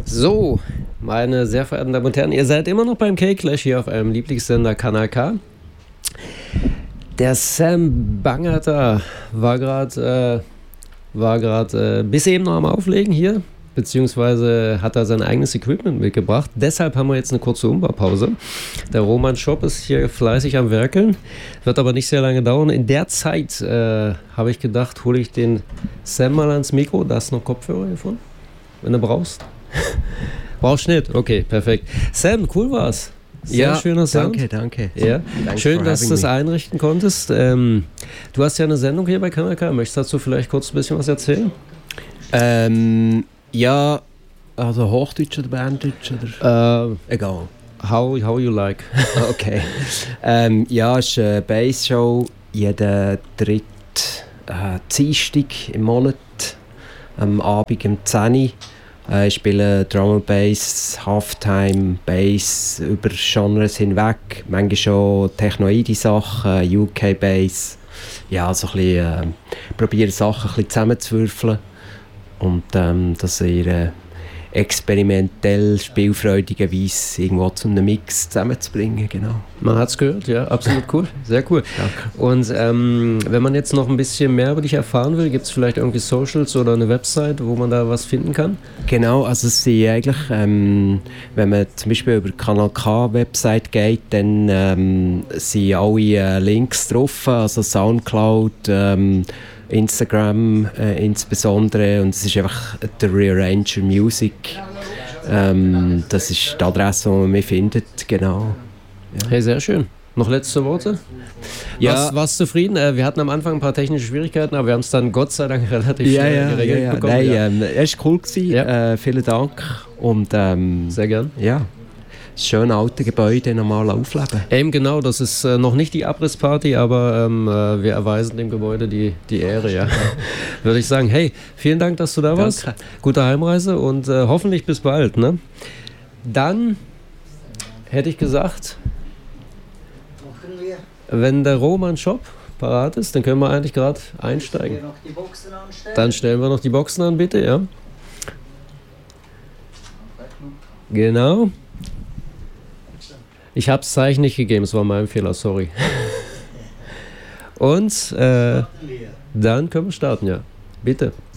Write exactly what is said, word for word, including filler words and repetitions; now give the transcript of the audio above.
So, meine sehr verehrten Damen und Herren, ihr seid immer noch beim K-Clash hier auf eurem Lieblingssender Kanal K. Der Sam Bangerter war gerade äh, war gerade äh, bis eben noch am Auflegen hier, beziehungsweise hat er sein eigenes Equipment mitgebracht. Deshalb haben wir jetzt eine kurze Umbaupause. Der Roman Shop ist hier fleißig am Werkeln, wird aber nicht sehr lange dauern. In der Zeit äh, habe ich gedacht, hole ich den Sam mal ans Mikro. Da ist noch Kopfhörer hiervon, wenn du brauchst. Brauchst nicht? Okay, perfekt. Sam, cool war's. Sehr ja, schöner Sound. Danke, danke. Ja. Schön, dass du das einrichten konntest. Ähm, du hast ja eine Sendung hier bei Kanal K. Möchtest du dazu vielleicht kurz ein bisschen was erzählen? Ähm, ja, also Hochdeutsch oder Berndeutsch oder? Äh, Egal. How, how you like. Okay. ähm, ja, es ist eine Bass-Show jeden dritten äh, Dienstag im Monat, am Abend um zehn Uhr. Äh, ich spiele Drum and Bass, Halftime, Bass über Genres hinweg. Manchmal schon Technoide-Sachen, U K-Bass. Ja, so ein bisschen äh, probiere Sachen ein bisschen zusammenzuwürfeln und ähm, das in einer experimentell spielfreudigen Weise irgendwo zu einem Mix zusammenzubringen, genau. Man hat es gehört, ja, absolut cool, sehr cool. Danke. Und ähm, wenn man jetzt noch ein bisschen mehr über dich erfahren will, gibt es vielleicht irgendwie Socials oder eine Website, wo man da was finden kann? Genau, also es sind eigentlich, ähm, wenn man zum Beispiel über die Kanal K Website geht, dann ähm, sind alle äh, Links drauf, also Soundcloud, ähm, Instagram äh, insbesondere, und es ist einfach der Rearranger Music. Ähm, das ist die Adresse, wo man mich findet, genau. Ja. Hey, sehr schön. Noch letzte Worte? Ja. Warst, warst zufrieden? Äh, wir hatten am Anfang ein paar technische Schwierigkeiten, aber wir haben es dann Gott sei Dank relativ ja, schnell ja, geregelt ja, ja. bekommen. Nein, ja. ähm, es war cool gewesen. Ja. Äh, vielen Dank. Und, ähm, sehr gern. Ja. Das schöne alte Gebäude nochmal aufleben. Eben genau, das ist äh, noch nicht die Abrissparty, aber ähm, äh, wir erweisen dem Gebäude die, die Ehre, ja. Würde ich sagen, hey, vielen Dank, dass du da warst. Danke. Gute Heimreise und äh, hoffentlich bis bald. Ne? Dann hätte ich gesagt, wenn der Roman Shop parat ist, dann können wir eigentlich gerade einsteigen. Noch die Boxen anstellen? Dann stellen wir noch die Boxen an, bitte, ja. Genau. Ich habe das Zeichen nicht gegeben, es war mein Fehler, sorry. Und äh, dann können wir starten, ja. Bitte.